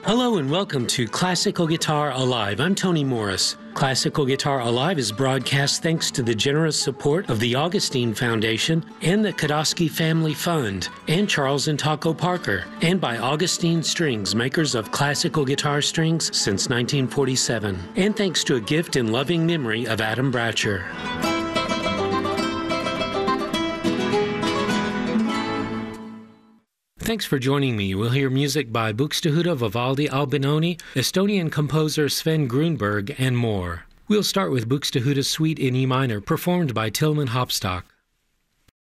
Hello and welcome to Classical Guitar Alive. I'm Tony Morris. Classical Guitar Alive is broadcast thanks to the generous support of the Augustine Foundation and the Kodosky Family Fund and Charles and Taco Parker, and by Augustine Strings, makers of classical guitar strings since 1947. And thanks to a gift in loving memory of Adam Bratcher. Thanks for joining me. We'll hear music by Buxtehude, Vivaldi, Albinoni, Estonian composer Sven Grunberg, and more. We'll start with Buxtehude's Suite in E minor, performed by Tilman Hopstock.